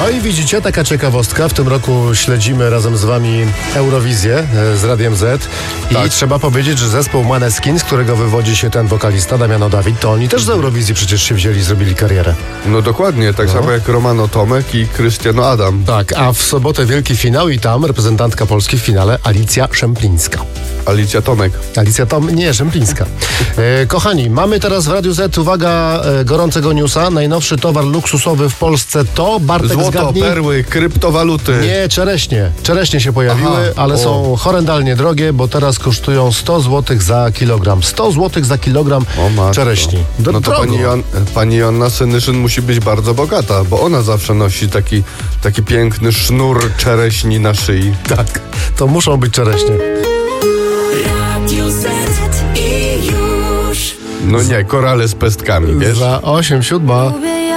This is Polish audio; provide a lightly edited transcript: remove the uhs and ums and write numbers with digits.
No i widzicie, taka ciekawostka. W tym roku śledzimy razem z wami Eurowizję z Radiem Z. I Tak. trzeba powiedzieć, że zespół Måneskin, z którego wywodzi się ten wokalista Damiano David, to oni też z Eurowizji przecież się wzięli, zrobili karierę. No dokładnie, tak samo jak Romano Tomek i Krystiano Adam. Tak, a w sobotę wielki finał i tam reprezentantka Polski w finale Alicja Szemplińska. Alicja Tomek. Nie, Szemplińska. Kochani, mamy teraz w Radiu Z, uwaga, gorącego newsa. Najnowszy towar luksusowy w Polsce to, Bartek, Złoto, zgadnij. perły, kryptowaluty. Nie, czereśnie. Czereśnie się pojawiły, ale są horrendalnie drogie, bo teraz kosztują 100 zł za kilogram. 100 zł za kilogram O matko. czereśni. No to drogo. pani Joanna Senyszyn musi być bardzo bogata, bo ona zawsze nosi taki piękny sznur czereśni na szyi. Tak, to muszą być czereśnie. Radio Z i już. No nie, korale z pestkami, wiesz? Za 8:07.